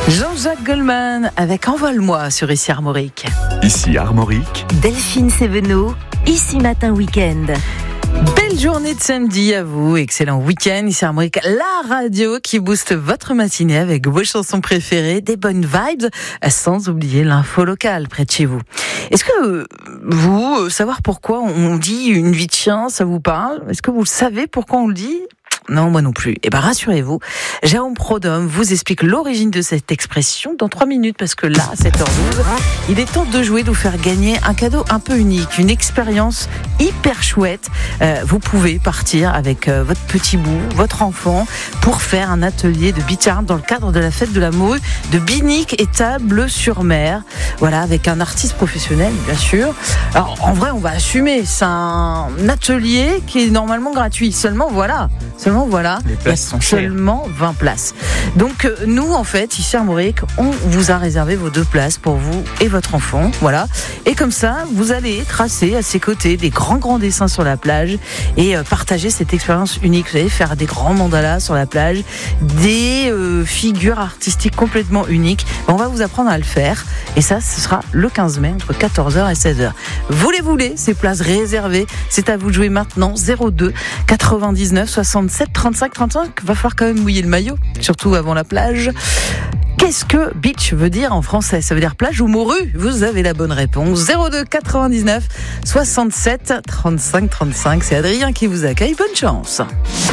Jean-Jacques Goldman avec Envole-moi sur Ici Armorique. Ici Armorique. Delphine Sévenot, Ici Matin Week-end. Belle journée de samedi à vous, excellent week-end, Ici Armorique, la radio qui booste votre matinée avec vos chansons préférées, des bonnes vibes, sans oublier l'info locale près de chez vous. Est-ce que vous, savoir pourquoi on dit une vie de chien, ça vous parle ? Est-ce que vous savez pourquoi on le dit ? Non, moi non plus. Eh ben, rassurez-vous, Jérôme Prodhomme vous explique l'origine de cette expression dans 3 minutes, parce que là, à 7h12, il est temps de jouer, de vous faire gagner un cadeau un peu unique, une expérience hyper chouette. Vous pouvez partir avec votre petit bout, votre enfant, pour faire un atelier de beach art dans le cadre de la fête de la morue de Binic et Tarbes-sur-Mer. Voilà, avec un artiste professionnel, bien sûr. Alors, en vrai, on va assumer. C'est un atelier qui est normalement gratuit. Seulement, voilà, les places sont seulement 20 places. Donc nous, en fait, ici à Armorique, on vous a réservé vos 2 places pour vous et votre enfant, voilà. Et comme ça, vous allez tracer à ses côtés des grands dessins sur la plage et partager cette expérience unique. Vous allez faire des grands mandalas sur la plage, des figures artistiques complètement uniques. On va vous apprendre à le faire. Et ça, ce sera le 15 mai, entre 14h et 16h. Vous les voulez, ces places réservées. C'est à vous de jouer maintenant. 02 99 67 35 35. Va falloir quand même mouiller le maillot, surtout avant la plage. Qu'est-ce que beach veut dire en français ? Ça veut dire plage ou morue ? Vous avez la bonne réponse. 02 99 67 35 35. C'est Adrien qui vous accueille. Bonne chance.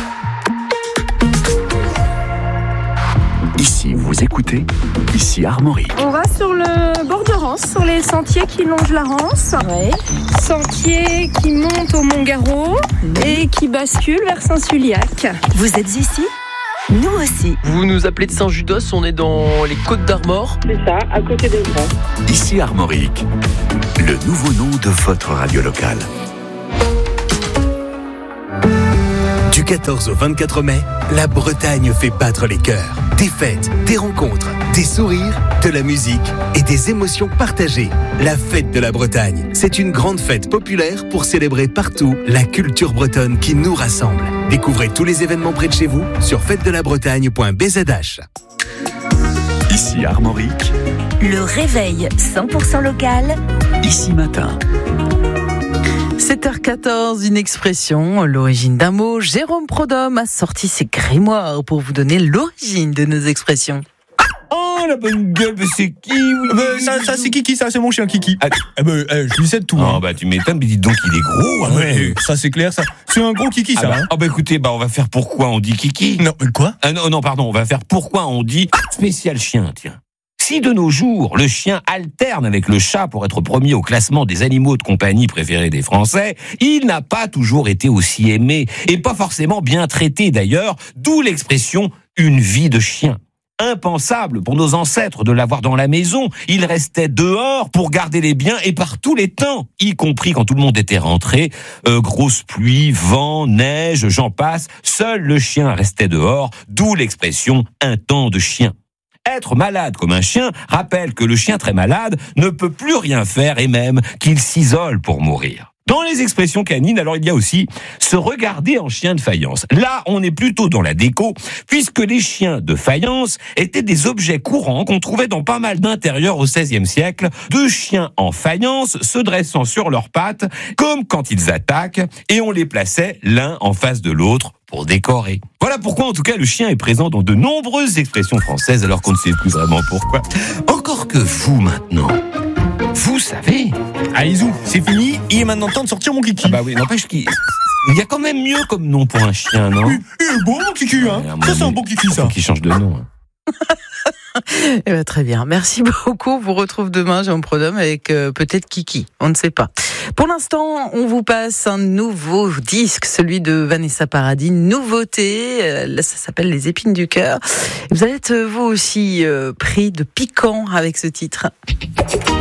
Ici, vous écoutez Ici Armorique. On va sur le bord de Rance, sur les sentiers qui longent la Rance. Ouais. Sentier qui monte au Mont-Garot et qui bascule vers Saint-Suliac. Vous êtes ici ? Nous aussi. Vous nous appelez de Saint-Judos, on est dans les Côtes d'Armor. C'est ça, à côté des Grands. Ici Armorique, le nouveau nom de votre radio locale. Du 14 au 24 mai, la Bretagne fait battre les cœurs. Des fêtes, des rencontres, des sourires, de la musique et des émotions partagées. La fête de la Bretagne, c'est une grande fête populaire pour célébrer partout la culture bretonne qui nous rassemble. Découvrez tous les événements près de chez vous sur fêtedelabbretagne.bzh. Ici Armorique, Le réveil 100% local. Ici Matin. 7h14, une expression, l'origine d'un mot. Jérôme Prodhomme a sorti ses grimoires pour vous donner l'origine de nos expressions. Oh, la bonne gueule, mais c'est qui oui. Ça c'est Kiki, ça c'est mon chien Kiki. Ah, Je lui cède tout. Oh, bah tu m'étonnes, mais dis donc il est gros. Hein, Ouais, ça c'est clair, ça. C'est un gros Kiki, ça. Écoutez, on va faire pourquoi on dit Kiki. Non, mais quoi ? Non, pardon, on va faire pourquoi on dit spécial chien, tiens. Si de nos jours, le chien alterne avec le chat pour être premier au classement des animaux de compagnie préférés des Français, il n'a pas toujours été aussi aimé, et pas forcément bien traité d'ailleurs, d'où l'expression « une vie de chien ». Impensable pour nos ancêtres de l'avoir dans la maison, il restait dehors pour garder les biens et par tous les temps, y compris quand tout le monde était rentré, grosse pluie, vent, neige, j'en passe, seul le chien restait dehors, d'où l'expression « un temps de chien ». Être malade comme un chien rappelle que le chien très malade ne peut plus rien faire et même qu'il s'isole pour mourir. Dans les expressions canines, alors il y a aussi se regarder en chien de faïence. Là, on est plutôt dans la déco, puisque les chiens de faïence étaient des objets courants qu'on trouvait dans pas mal d'intérieurs au XVIe siècle, de chiens en faïence se dressant sur leurs pattes, comme quand ils attaquent, et on les plaçait l'un en face de l'autre pour décorer. Voilà pourquoi, en tout cas, le chien est présent dans de nombreuses expressions françaises, alors qu'on ne sait plus vraiment pourquoi. Encore que vous, maintenant, vous savez... Ah, Isou, c'est fini, il est maintenant temps de sortir mon Kiki. Ah bah oui, n'empêche qu'il y a quand même mieux comme nom pour un chien, non ? Il est beau mon Kiki, hein. Ça c'est un bon Kiki, ça. Faut qu'il change de nom. Hein. Eh ben, très bien, merci beaucoup. On vous retrouve demain, Jérôme Prodhomme, avec peut-être Kiki, on ne sait pas. Pour l'instant, on vous passe un nouveau disque, celui de Vanessa Paradis, nouveauté, là, ça s'appelle Les épines du cœur. Vous allez être vous aussi pris de piquant avec ce titre.